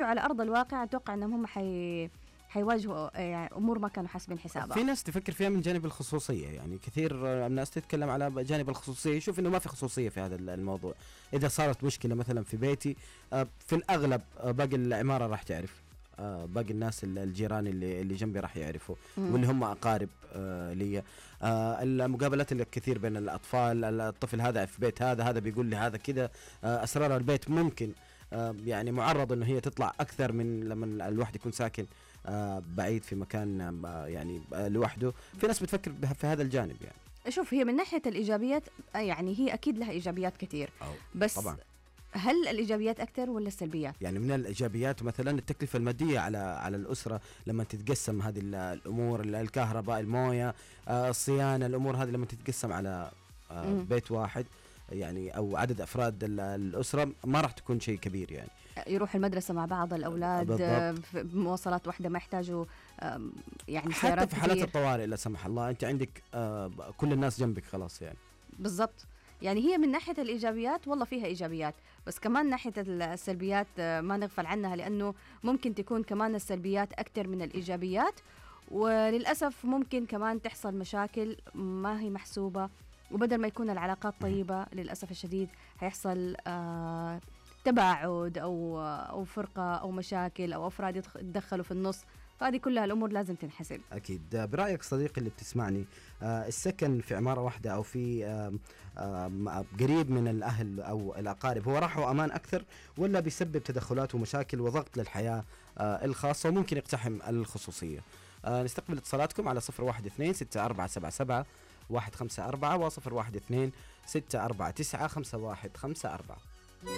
على أرض الواقع أتوقع أنهم هم حيواجهوا يعني أمور ما كانوا حاسبين حسابها. في ناس تفكر فيها من جانب الخصوصية، يعني كثير الناس تتكلم على جانب الخصوصية، يشوف إنه ما في خصوصية في هذا الموضوع. إذا صارت مشكلة مثلا في بيتي، في الأغلب باقي العمارة راح تعرف، باقي الناس الجيران اللي جنبي راح يعرفوا، واللي هم أقارب لي. المقابلات الكثير بين الأطفال، الطفل هذا في بيت هذا بيقول لي هذا كذا، أسرار البيت ممكن يعني معرض إنه هي تطلع أكثر من لما الواحد يكون ساكن بعيد في مكان يعني لوحده. في ناس بتفكر في هذا الجانب. يعني شوف، هي من ناحية الإيجابيات يعني هي أكيد لها إيجابيات كثير، بس طبعا هل الإيجابيات أكثر ولا السلبيات؟ يعني من الإيجابيات مثلا التكلفة المادية على الأسرة لما تتقسم هذه الأمور، الكهرباء، الموية، الصيانة، الأمور هذه لما تتقسم على بيت واحد يعني أو عدد أفراد الأسرة ما راح تكون شيء كبير. يعني يروح المدرسة مع بعض الأولاد بمواصلات واحدة، ما يحتاجوا يعني حتى في حالات الطوارئ لا سمح الله أنت عندك كل الناس جنبك خلاص. يعني بالضبط. يعني هي من ناحية الإيجابيات والله فيها إيجابيات، بس كمان ناحية السلبيات ما نغفل عنها، لأنه ممكن تكون كمان السلبيات أكتر من الإيجابيات، وللأسف ممكن كمان تحصل مشاكل ما هي محسوبة، وبدل ما يكون العلاقات طيبة للأسف الشديد هيحصل تباعد أو فرقة أو مشاكل أو أفراد يتدخلوا في النص. فهذه كلها الأمور لازم تنحسب. أكيد. برأيك صديقي اللي بتسمعني، السكن في عمارة واحدة أو في قريب من الأهل أو الأقارب هو راحة وأمان أكثر، ولا بيسبب تدخلات ومشاكل وضغط للحياة الخاصة وممكن يقتحم الخصوصية؟ نستقبل اتصالاتكم على 012-6477-154 و 012-649-5154.